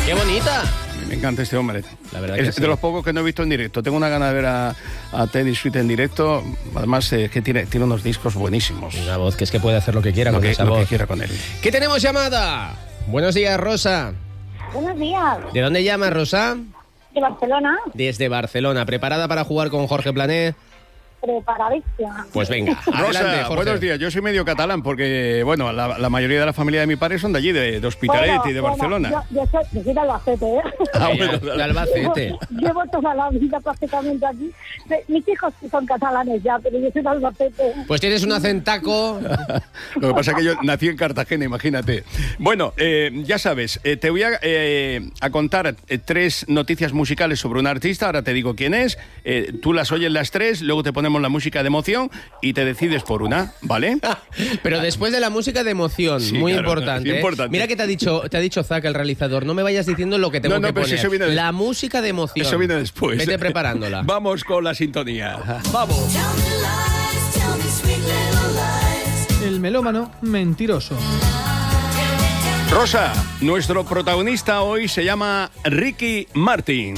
¡Qué bonita! Me encanta este hombre. La verdad que es sí. de los pocos que no he visto en directo. Tengo una gana de ver a Teddy Sweet en directo. Además, que tiene unos discos buenísimos. Una voz que es que puede hacer lo que quiera Lo con que, esa lo que voz. quiera con él. ¿Qué tenemos llamada? Buenos días, Rosa. Buenos días, ¿De dónde llamas, Rosa? de Barcelona, Desde Barcelona. ¿Preparada para jugar con Jorge Plané? preparadísima. Pues venga, adelante, Rosa, Jorge. buenos días. Yo soy medio catalán porque, bueno, la mayoría de la familia de mi padre son de allí, de Hospitalet y de Barcelona. Yo soy de Albacete, ¿eh? Ah, Venga, bueno, de Albacete. Llevo toda la vida prácticamente aquí. Mis hijos son catalanes ya, pero yo soy de Albacete. Pues tienes un acentaco. Lo que pasa es que yo nací en Cartagena, imagínate. Bueno, ya sabes, te voy a contar 3 noticias musicales sobre un artista. Ahora te digo quién es. Tú las oyes las 3, luego te ponemos la música de emoción y te decides por una, ¿vale? Pero después de la música de emoción, Sí, muy claro, importante. importante. Mira que te ha dicho Zac, el realizador, no me vayas diciendo lo que tengo No, que pero si poner. eso viene La música de emoción. Eso viene después. Vete preparándola. Vamos con la sintonía. Vamos. El melómano mentiroso. Rosa, nuestro protagonista hoy se llama Ricky Martin.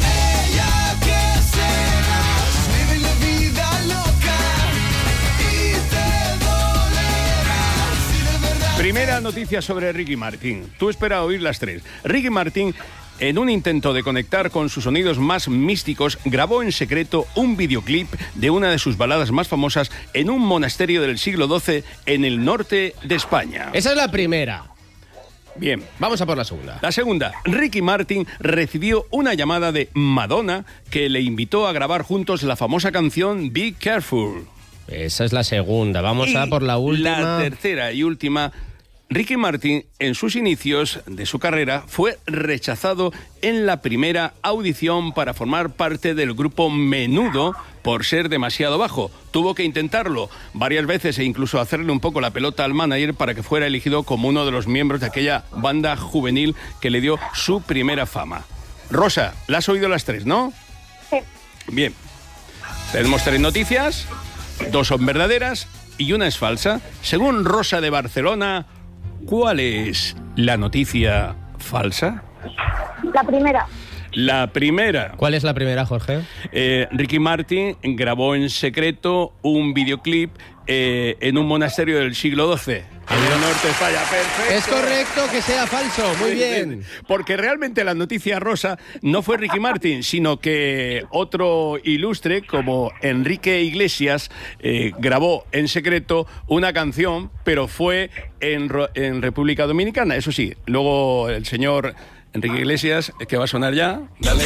Primera noticia sobre Ricky Martin. Tú espera a oír las 3. Ricky Martin, en un intento de conectar con sus sonidos más místicos, grabó en secreto un videoclip de una de sus baladas más famosas en un monasterio del siglo XII en el norte de España. Esa es la primera. Bien. Vamos a por la segunda. La segunda, Ricky Martin recibió una llamada de Madonna que le invitó a grabar juntos la famosa canción Be Careful. Esa es la segunda. Vamos a por la última. La tercera y última, Ricky Martin, en sus inicios de su carrera, fue rechazado en la primera audición para formar parte del grupo Menudo por ser demasiado bajo. Tuvo que intentarlo varias veces e incluso hacerle un poco la pelota al manager para que fuera elegido como uno de los miembros de aquella banda juvenil que le dio su primera fama. Rosa, ¿la has oído las 3, no? Sí. Bien. Tenemos 3 noticias, 2 son verdaderas y una es falsa. Según Rosa de Barcelona, ¿cuál es la noticia falsa? La primera. La primera. ¿Cuál es la primera, Jorge? Ricky Martin grabó en secreto un videoclip en un monasterio del siglo XII. En el norte de España. Perfecto. Es correcto que sea falso. Muy bien. Porque realmente la noticia rosa no fue Ricky Martin, sino que otro ilustre como Enrique Iglesias grabó en secreto una canción, pero fue en República Dominicana. Eso sí, luego el señor Enrique Iglesias, que va a sonar ya, dale,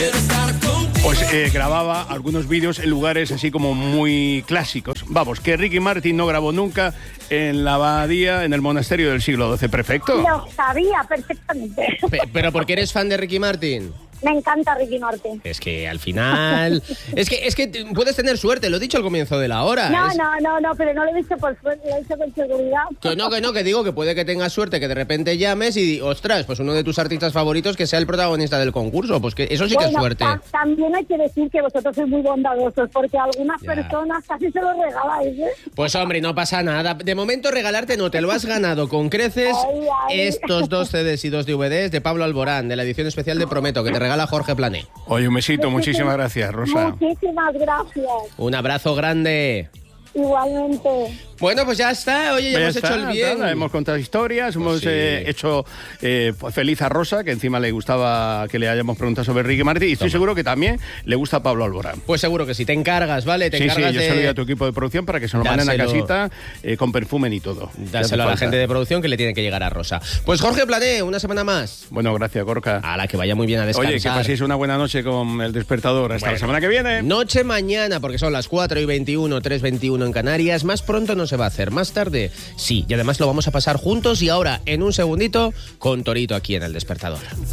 pues grababa algunos vídeos en lugares así como muy clásicos. Vamos, que Ricky Martin no grabó nunca en la abadía, en el monasterio del siglo XII. Perfecto. Lo sabía perfectamente. ¿Pero porque eres fan de Ricky Martin? Me encanta Ricky Martin. Es que al final... es que puedes tener suerte, lo he dicho al comienzo de la hora. No, Es- no, pero no lo he dicho por suerte, lo he dicho con seguridad. Que digo que puede que tengas suerte, que de repente llames y, ostras, pues uno de tus artistas favoritos que sea el protagonista del concurso. Pues que eso sí que es suerte. También hay que decir que vosotros sois muy bondadosos, porque a algunas Ya. personas casi se lo regaláis, ¿eh? Pues hombre, no pasa nada. De momento regalarte no, te lo has ganado con creces Ay. estos 2 CDs y 2 DVDs de Pablo Alborán, de la edición especial de Prometo, que te regala Jorge Plané. Oye, un besito, muchísimas gracias, Rosa. Muchísimas gracias. Un abrazo grande. Igualmente. Bueno, pues ya está. Oye, ya hemos hecho el bien. nada, hemos contado historias, hemos Sí. hecho pues, feliz a Rosa, que encima le gustaba que le hayamos preguntado sobre Ricky Martin, y estoy seguro que también le gusta a Pablo Alborán. Pues seguro que sí. Te encargas, ¿vale? Te Sí, encargas yo de... se lo digo a tu equipo de producción para que se lo manden a Dárselo. casita con perfumen y todo. Dáselo a la gente de producción que le tiene que llegar a Rosa. Pues Jorge Plané, una semana más. Bueno, gracias, Gorka. A la que vaya muy bien a descansar. Oye, que paséis una buena noche con el despertador. Hasta la semana que viene. Noche mañana, porque son las 4:21, 3:21 en Canarias. Más pronto no se va a hacer, más tarde sí. Y además lo vamos a pasar juntos y ahora, en un segundito, con Torito aquí en El Despertador.